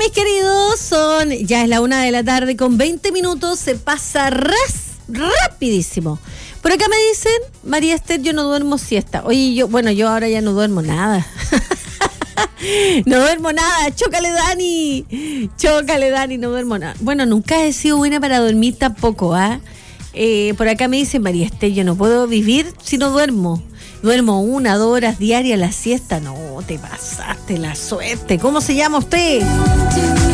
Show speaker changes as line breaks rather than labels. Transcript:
mis queridos, ya es la 1:00 con 20 minutos, se pasa rapidísimo. Por acá me dicen, María Esther, yo no duermo siesta. Oye, yo ahora ya no duermo nada. No duermo nada, chócale Dani, no duermo nada. Bueno, nunca he sido buena para dormir tampoco, ¿ah? Por acá me dicen, María Esther, yo no puedo vivir si no duermo. Duermo 1 o 2 horas diarias la siesta. No, te pasaste la suerte. ¿Cómo se llama usted?